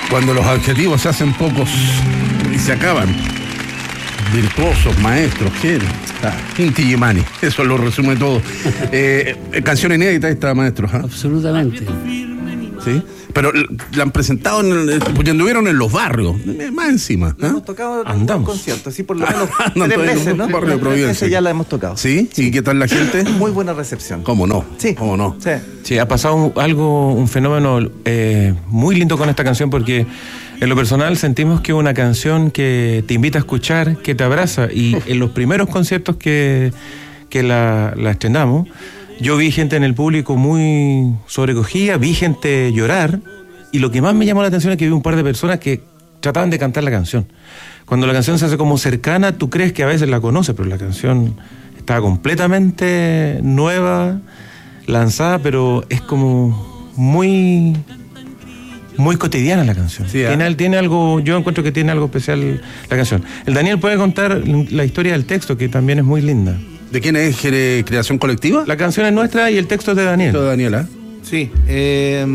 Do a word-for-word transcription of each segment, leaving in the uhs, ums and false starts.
Cuando los adjetivos se hacen pocos y se acaban. Virtuosos, maestros, ¿quién? Ah, Inti Illimani, eso lo resume todo. Eh, canción inédita esta, maestro. ¿eh? Absolutamente. Sí, pero la han presentado, en el, porque anduvieron en los barrios, más encima. ¿eh? Hemos tocado Andamos. un concierto, así por lo menos Ah, tres veces, ¿no? Barrio de Providencia. Tres veces ya la hemos tocado. ¿Sí? ¿Y qué tal la gente? Muy buena recepción. ¿Cómo no? Sí. ¿Cómo no? Sí. Sí, ha pasado un, algo, un fenómeno eh, muy lindo con esta canción, porque en lo personal sentimos que es una canción que te invita a escuchar, que te abraza, y en los primeros conciertos que, que la, la estrenamos, yo vi gente en el público muy sobrecogida, vi gente llorar, y lo que más me llamó la atención es que vi un par de personas que trataban de cantar la canción. Cuando la canción se hace como cercana, tú crees que a veces la conoces, pero la canción está completamente nueva, lanzada, pero es como muy muy cotidiana la canción. Sí, ¿eh? tiene, tiene algo, yo encuentro que tiene algo especial la canción. El Daniel puede contar la historia del texto, que también es muy linda. ¿De quién es eh, creación colectiva? La canción es nuestra y el texto es de Daniel. De Daniela. Sí, eh,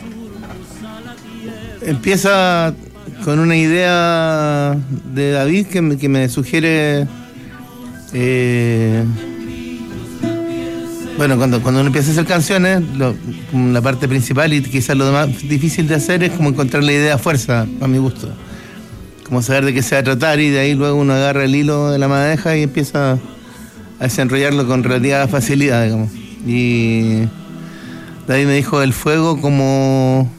empieza con una idea de David que me, que me sugiere eh, bueno, cuando, cuando uno empieza a hacer canciones, lo, la parte principal y quizás lo más difícil de hacer es como encontrar la idea a fuerza, a mi gusto. Como saber de qué se va a tratar, y de ahí luego uno agarra el hilo de la madeja y empieza a desenrollarlo con relativa facilidad, digamos. Y David me dijo el fuego como,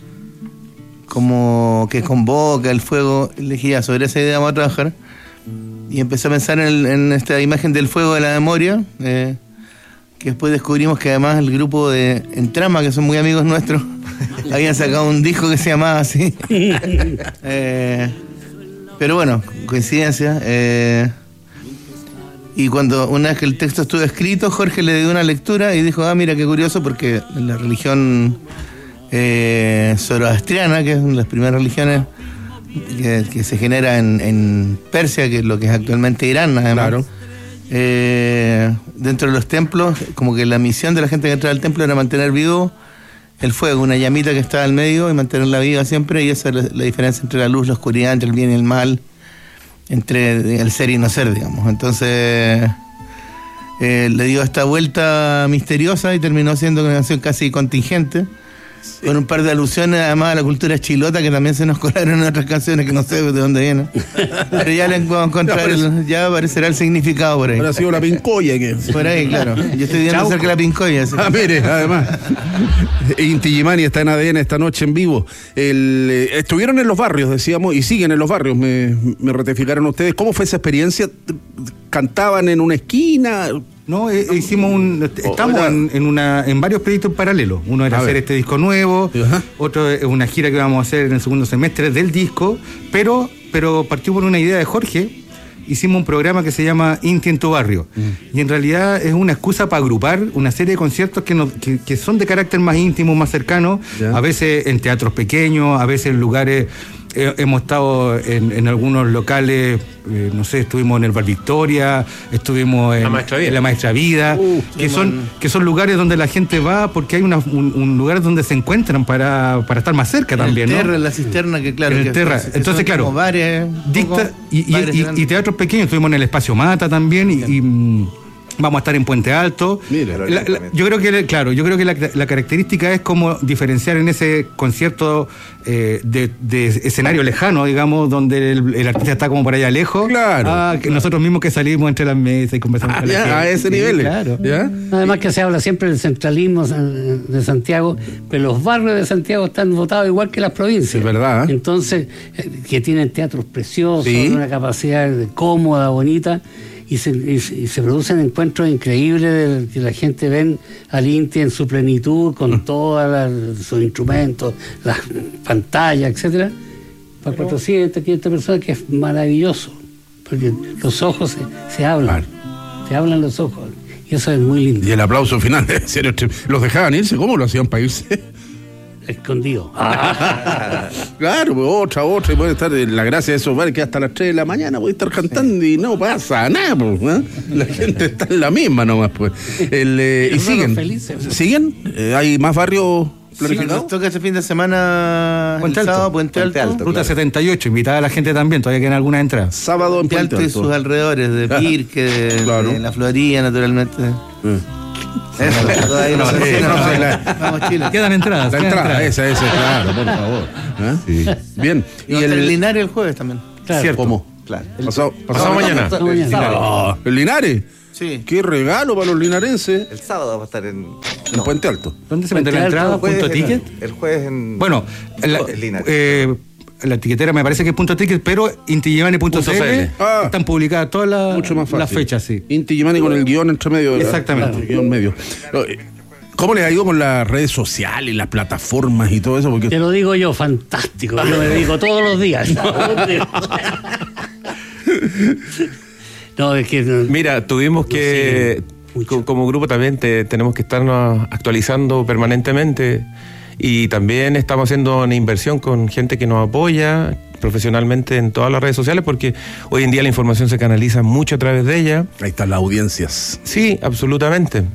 como que convoca el fuego. Le dije, ya, sobre esa idea vamos a trabajar. Y empecé a pensar en, el, en esta imagen del fuego de la memoria, eh, que después descubrimos que además el grupo de Entrama, que son muy amigos nuestros, habían sacado un disco que se llamaba así. eh, pero bueno, coincidencia. Eh, y cuando una vez que el texto estuvo escrito, Jorge le dio una lectura y dijo, ah, mira qué curioso, porque la religión eh, zoroastriana, que es una de las primeras religiones que, que se genera en, en Persia, que es lo que es actualmente Irán, además. Claro. Eh, dentro de los templos, como que la misión de la gente que entraba al templo era mantener vivo el fuego, una llamita que estaba al medio, y mantenerla viva siempre, y esa es la, la diferencia entre la luz, la oscuridad, entre el bien y el mal, entre el ser y no ser, digamos. Entonces eh, le dio esta vuelta misteriosa y terminó siendo una canción casi contingente, sí, con un par de alusiones además a la cultura chilota que también se nos colaron en otras canciones que no sé de dónde vienen, pero ya le vamos a encontrar, el, ya aparecerá el significado por ahí. Habrá sido la pincoya que... Por ahí, claro. Yo estoy viendo cerca de la pincoya. ¿Sí? Ah, mire, además. Inti Illimani está en A D N esta noche en vivo. El, eh, estuvieron en los barrios, decíamos, y siguen en los barrios, me, me ratificaron ustedes. ¿Cómo fue esa experiencia? ¿Cantaban en una esquina? No, eh, hicimos un... Estamos oh, en, en, una, en varios proyectos paralelos. Uno era a hacer ver. este disco nuevo, Ajá. otro es una gira que vamos a hacer en el segundo semestre del disco, pero, pero partió por una idea de Jorge. Hicimos un programa que se llama Inti en tu barrio, mm. y en realidad es una excusa para agrupar una serie de conciertos que, no, que, que son de carácter más íntimo, más cercano, ya. A veces en teatros pequeños, a veces en lugares... Eh, hemos estado en, en algunos locales, eh, no sé, estuvimos en el Bar Victoria, estuvimos en La Maestra Vida, en la Maestra Vida Uh, que, son, que son lugares donde la gente va porque hay una, un, un lugar donde se encuentran para, para estar más cerca también, el ¿no? Terra, la cisterna, que claro. En el que, Terra. que Entonces, son claro, como bares, Dicta, poco, y, y, bares y, grandes. y teatros pequeños, estuvimos en el Espacio Mata también, y, y mm, vamos a estar en Puente Alto. Mira, La- la- yo creo que, claro, yo creo que la, la característica es como diferenciar en ese concierto eh, de, de escenario lejano, digamos, donde el, el artista está como por allá lejos. Claro. Ah, que nosotros mismos que salimos entre las mesas y conversamos Ah, con la ya, gente. a ese Sí, nivel. claro. ¿Ya? Además que se habla siempre del centralismo de Santiago, pero los barrios de Santiago están votados igual que las provincias. Es verdad, ¿eh? Entonces, eh, que tienen teatros preciosos, Sí. una capacidad de cómoda, bonita, y se, y, se- y se producen encuentros increíbles de que la gente ven al Inti en su plenitud, con todos sus instrumentos, las pantallas, etcétera, para cuatrocientas, quinientas personas, que es maravilloso, porque los ojos se, se hablan, se hablan los ojos, y eso es muy lindo. Y el aplauso final, en serio, los dejaban irse, ¿cómo lo hacían para irse? Escondido. Claro, pues otra, otra, y puede estar, la gracia de esos bares que hasta las tres de la mañana puede estar cantando y no pasa nada, pues, ¿eh? La gente está en la misma nomás, pues. El, eh, y Nosotros siguen. felices, pues. ¿Siguen? Eh, ¿Hay más barrios planificado? Nos toca este fin de semana, Puente el Alto. sábado, Puente Alto. Puente Alto. Ruta claro. setenta y ocho, invitada a la gente también, todavía quedan algunas entradas. Sábado en Puente Puente Alto y Alto. sus alrededores, de Pirque, de, Claro. de la Florida, naturalmente. Eh. Eso, todavía no No, se sí, no, no, no, sí, la- Vamos, Chile. Quedan entradas. La quedan entrada, entradas. esa, esa, claro, por favor. ¿Eh? Bien. Y Y el el Linares el jueves también. Claro. Cierto. ¿Cómo? Claro. Pasado, Pasado mañana. Pasado mañana. El sábado. Ah, ¿el Linares? Sí. Qué regalo para los linarenses. El sábado va a estar en. En Puente Alto. ¿Dónde se vende la Puente Alto, entrada? El jueves ¿Punto en- ticket? El jueves en. Bueno, la, en Linares. eh, la etiquetera me parece que es punto ticket, pero intiyimani punto c l Ah. están publicadas todas las, Mucho más fácil. las fechas, sí. Inti Gimani con el guión entre medio. de la- Exactamente. el guión medio. ¿Cómo les ha ido con las redes sociales, las plataformas y todo eso? Porque Te lo digo yo, fantástico. Yo me dedico todos los días. No, es que. Mira, tuvimos que, co- como grupo también te- tenemos que estarnos actualizando permanentemente y también estamos haciendo una inversión con gente que nos apoya profesionalmente en todas las redes sociales porque hoy en día la información se canaliza mucho a través de ella. ahí están las audiencias. Sí, absolutamente.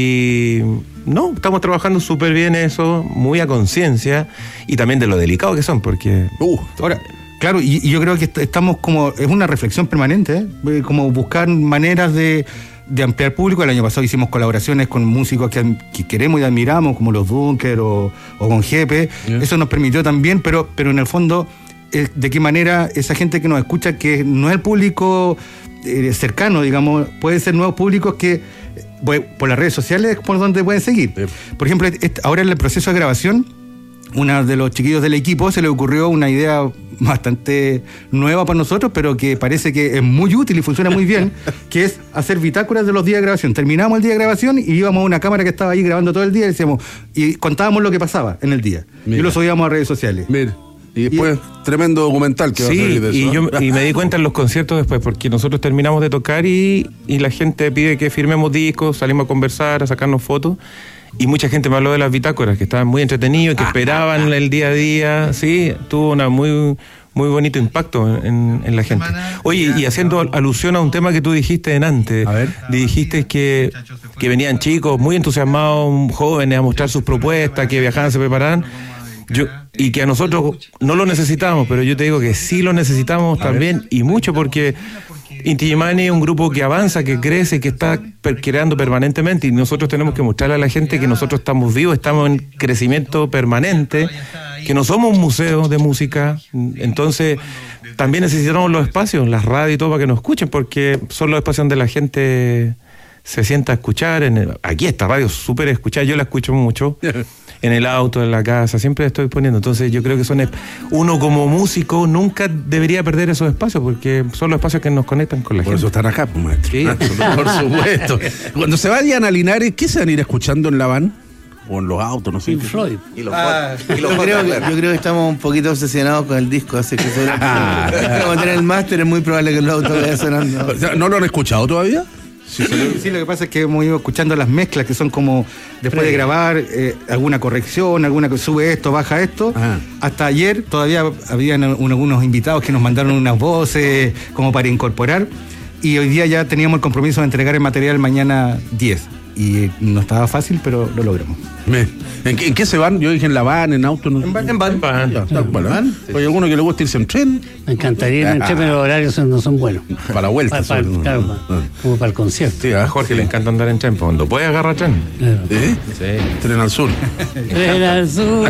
Y no, estamos trabajando súper bien eso, muy a conciencia y también de lo delicado que son porque... Uh, Ahora, claro, y, y yo creo que est- estamos como, es una reflexión permanente, ¿eh? Eh, como buscar maneras de, de ampliar público. El año pasado hicimos colaboraciones con músicos que, am- que queremos y admiramos, como los Bunker o, o con Jepe. Yeah. Eso nos permitió también, pero, pero en el fondo, eh, de qué manera esa gente que nos escucha, que no es el público eh, cercano, digamos, puede ser nuevos públicos que eh, pues, por las redes sociales es por donde pueden seguir. Sí. Por ejemplo, este- ahora en el proceso de grabación, una de los chiquillos del equipo se le ocurrió una idea bastante nueva para nosotros, pero que parece que es muy útil y funciona muy bien, que es hacer bitácoras de los días de grabación. Terminamos el día de grabación y íbamos a una cámara que estaba ahí grabando todo el día y decíamos, y contábamos lo que pasaba en el día. Mira. Y lo subíamos a redes sociales. mira. Y después, tremendo documental que va a Sí, salir de eso. y, ¿eh? yo, y me di cuenta en los conciertos después, porque nosotros terminamos de tocar y, y la gente pide que firmemos discos, salimos a conversar, a sacarnos fotos, y mucha gente me habló de las bitácoras, que estaban muy entretenidos, que esperaban el día a día, sí, tuvo una muy muy bonito impacto en, en la gente. Oye, y haciendo alusión a un tema que tú dijiste en antes, A ver. dijiste que, que venían chicos muy entusiasmados, jóvenes, a mostrar sus propuestas, que viajaban, se preparaban. Yo, y que a nosotros no lo necesitamos, pero yo te digo que sí lo necesitamos también y mucho porque Inti Illimani es un grupo que avanza, que crece, que está per- creando permanentemente y nosotros tenemos que mostrarle a la gente que nosotros estamos vivos, estamos en crecimiento permanente, que no somos un museo de música, entonces también necesitamos los espacios, las radios y todo para que nos escuchen porque son los espacios donde la gente se sienta a escuchar. En el- aquí esta radio súper escuchada, yo la escucho mucho. En el auto, en la casa, siempre estoy poniendo. Entonces yo creo que son... Uno como músico nunca debería perder esos espacios porque son los espacios que nos conectan con la Por eso gente. están acá, pues, maestro. Sí. Por supuesto. Cuando se vayan a Linares, ¿qué se van a ir escuchando en la van? O en los autos, no sé. Pink Floyd. Y los Ah, hot- y los yo, hot creo que, Wheels. yo creo que estamos un poquito obsesionados con el disco, así que seguramente vamos a tener el máster, es muy probable que el auto vaya sonando. O sea, ¿no lo han escuchado todavía? Sí, lo que pasa es que hemos ido escuchando las mezclas que son como después de grabar eh, alguna corrección, alguna que sube esto, baja esto. Ajá. Hasta ayer todavía habían un- algunos invitados que nos mandaron unas voces como para incorporar y hoy día ya teníamos el compromiso de entregar el material mañana diez y no estaba fácil, pero lo logramos. Me- ¿En, qué, en qué se van? Yo dije en la van, en auto. No, En van, en van. Van. Ya, tal cual, ¿eh? Oye, alguno que le guste irse en tren Me encantaría ir en tren, pero los horarios son- no son buenos. para la vuelta. Pa- pa- sobre- claro, Ah. pa- como para el concierto. Sí, A ¿ah? Jorge le encanta andar en tren, pues, cuando puede agarrar tren. Claro. ¿Eh? Sí. Tren al sur. Tren al sur.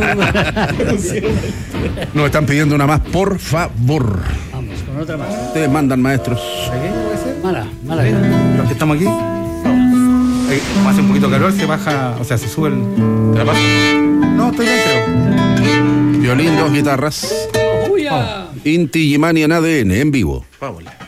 Nos están pidiendo una más, por favor. Vamos, con otra más. Ustedes mandan, maestros. Mala, mala. Los que estamos aquí, eh, como hace un poquito de calor, se baja, o sea, se sube el... ¿Te la paso? No, estoy bien, creo. Violín, dos guitarras. Inti Illimani en A D N, en vivo. Vámonos.